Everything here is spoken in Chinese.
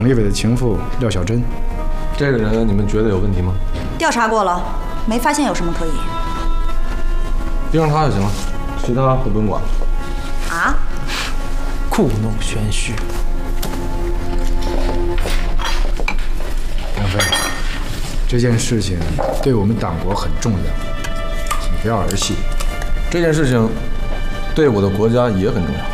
立伟的情妇廖小珍， 这个人你们觉得有问题吗？ 调查过了，没发现有什么可疑。 盯上他就行了，其他都不用管。 啊？ 故弄玄虚。 杨飞，这件事情对我们党国很重要，请不要儿戏。 这件事情对我的国家也很重要。